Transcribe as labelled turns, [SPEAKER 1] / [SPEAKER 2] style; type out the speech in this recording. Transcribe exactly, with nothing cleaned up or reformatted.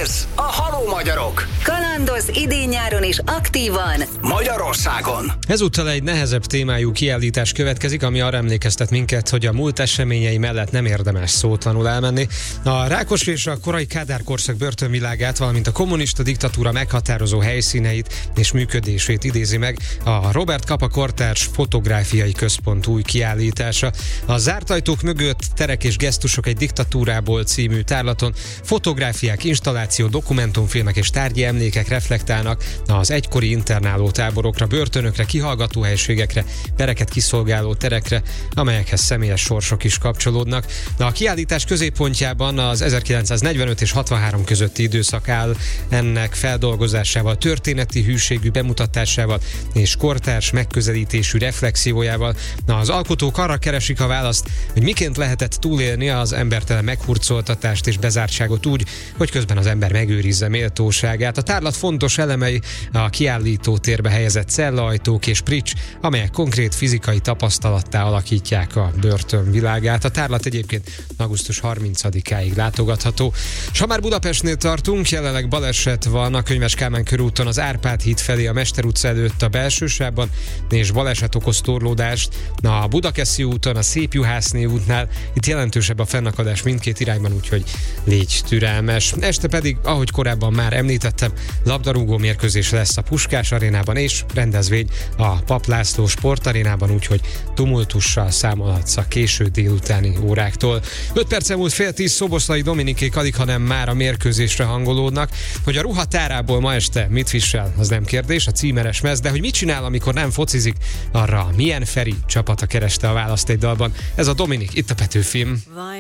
[SPEAKER 1] Ez a Haló Magyarok.
[SPEAKER 2] Kalandoz idén-nyáron is aktívan
[SPEAKER 1] Magyarországon.
[SPEAKER 3] Ezúttal egy nehezebb témájú kiállítás következik, ami arra emlékeztet minket, hogy a múlt eseményei mellett nem érdemes szótlanul elmenni. A Rákosi és a korai Kádár korszak börtönvilágát, valamint a kommunista diktatúra meghatározó helyszíneit és működését idézi meg a Robert Capa Kortárs Fotográfiai Központ új kiállítása. A zárt ajtók mögött terek és gesztusok egy diktatúrából című tárlaton fotográfiák, installáció, dokumentumfilmek és tárgyi emlékek reflektálnak az egykori internáló táborokra, börtönökre, kihallgatóhelységekre, pereket kiszolgáló terekre, amelyekhez személyes sorsok is kapcsolódnak. A kiállítás középpontjában az ezerkilencszáznegyvenöt és hatvanhárom közötti időszak áll, ennek feldolgozásával, történeti hűségű bemutatásával és kortárs megközelítésű reflexiójával. Az alkotók arra keresik a választ, hogy miként lehetett túlélni az embertelen meghurcoltatást és bezártságot úgy, hogy közben az ember megőrizze méltóságát. A tárlat fontos elemei a kiállító térbe helyezett cellaajtók és prics, amelyek konkrét fizikai tapasztalattá alakítják a börtön világát. A tárlat egyébként augusztus harmincadikáig látogatható. És ha már Budapestnél tartunk, jelenleg baleset van a Könyves Kálmán körúton az Árpád híd felé a Mester utca előtt a belsősávban, és baleset okoz torlódást a Budakeszi úton, a Szépjuhászné útnál. Itt jelentősebb a fennakadás mindkét irányban, úgyhogy légy türelmes. Este pedig, ahogy korábban már említettem, labdarúgó mérkőzés lesz a Puskás arénában, és rendezvény a Papp László sportarénában, úgyhogy tumultussal számolhatsz a késő délutáni óráktól. öt perc múlt fél tíz, Szoboszlai Dominikék alig, hanem már a mérkőzésre hangolódnak. Hogy a ruhatárából ma este mit visel, az nem kérdés, a címeres mez, de hogy mit csinál, amikor nem focizik, arra milyen Feri csapata kereste a választ egy dalban. Ez a Dominik, itt a Petőfim.